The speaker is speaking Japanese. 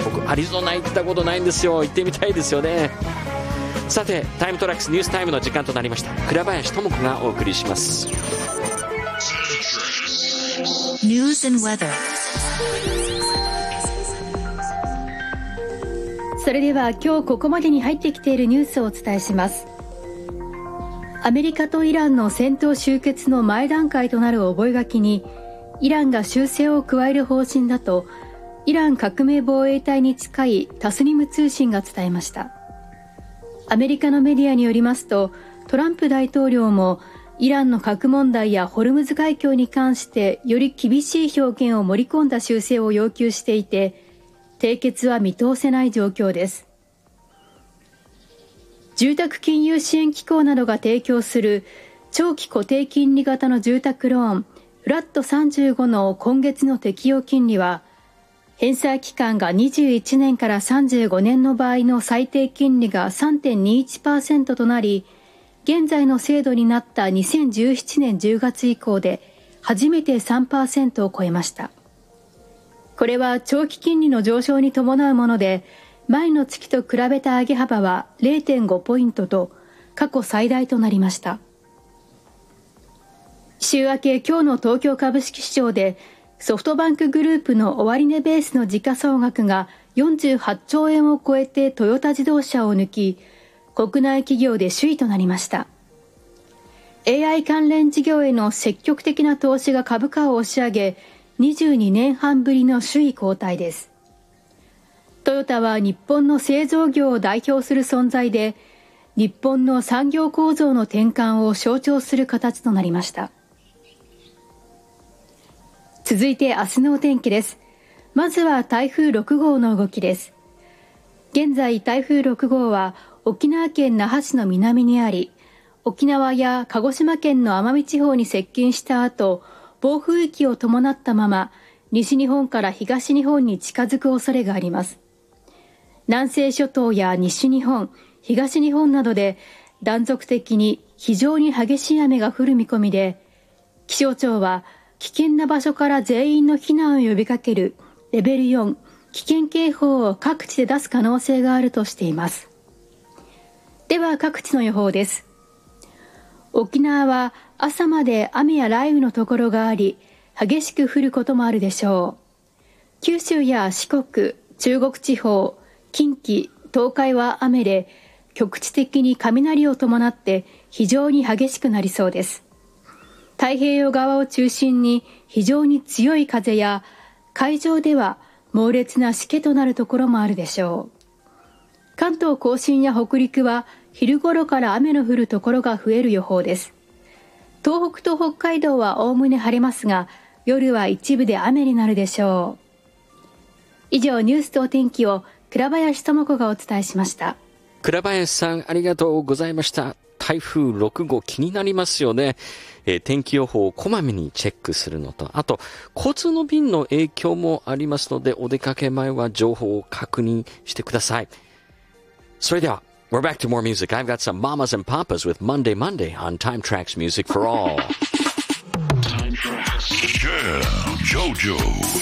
僕アリゾナ行ったことないんですよ。行ってみたいですよね。さてタイムトラックスニュースタイムの時間となりました。倉林智子がお送りします。 News and weather。 それでは今日ここまでに入ってきているニュースをお伝えします。アメリカとイランの戦闘終結の前段階となる覚書にイランが修正を加える方針だとイラン革命防衛隊に近いタスニム通信が伝えました。アメリカのメディアによりますと、トランプ大統領もイランの核問題やホルムズ海峡に関してより厳しい表現を盛り込んだ修正を要求していて、締結は見通せない状況です。住宅金融支援機構などが提供する長期固定金利型の住宅ローンフラット35の今月の適用金利は、返済期間が21年から35年の場合の最低金利が 3.21% となり、現在の制度になった2017年10月以降で初めて 3% を超えました。これは長期金利の上昇に伴うもので、前の月と比べた上げ幅は 0.5 ポイントと過去最大となりました。週明け今日の東京株式市場でソフトバンクグループの終値ベースの時価総額が48兆円を超えてトヨタ自動車を抜き、国内企業で首位となりました。AI 関連事業への積極的な投資が株価を押し上げ、22年半ぶりの首位交代です。トヨタは日本の製造業を代表する存在で、日本の産業構造の転換を象徴する形となりました。続いて明日のお天気です。まずは台風6号の動きです。現在台風6号は沖縄県那覇市の南にあり、沖縄や鹿児島県の奄美地方に接近した後、暴風域を伴ったまま西日本から東日本に近づく恐れがあります。南西諸島や西日本、東日本などで断続的に非常に激しい雨が降る見込みで、気象庁は危険な場所から全員の避難を呼びかけるレベル4危険警報を各地で出す可能性があるとしています。では各地の予報です。沖縄は朝まで雨や雷雨のところがあり、激しく降ることもあるでしょう。九州や四国、中国地方、近畿、東海は雨で、局地的に雷を伴って非常に激しくなりそうです。太平洋側を中心に非常に強い風や、海上では猛烈なしけとなるところもあるでしょう。関東甲信や北陸は昼頃から雨の降るところが増える予報です。東北と北海道はおおむね晴れますが、夜は一部で雨になるでしょう。以上、ニュースとお天気を倉林智子がお伝えしました。 倉林さん、ありがとうございました。台風6号気になりますよね。天気予報をこまめにチェックするのと、あと交通の便の影響もありますので、お出かけ前は情報を確認してください。それでは We're back to more music. I've got some mamas and papas with Monday on Time Tracks Music for All. Time Tracks. Yeah, JoJo.